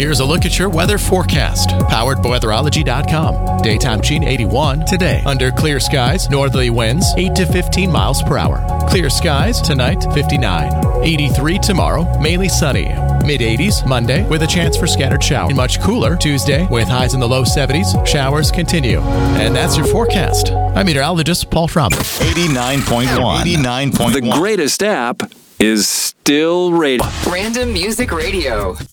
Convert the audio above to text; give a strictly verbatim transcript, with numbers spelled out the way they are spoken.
Here's a look at your weather forecast, powered by weatherology dot com. Daytime Gene eighty-one today. Under clear skies, northerly winds eight to fifteen miles per hour. Clear skies tonight, fifty-nine. eighty-three tomorrow, mainly sunny. mid eighties Monday with a chance for scattered showers. Much cooler Tuesday with highs in the low seventies. Showers continue. And that's your forecast. I'm meteorologist Paul Fromm. eighty-nine point one. eighty-nine point one. The greatest app is still radio. Random Music Radio.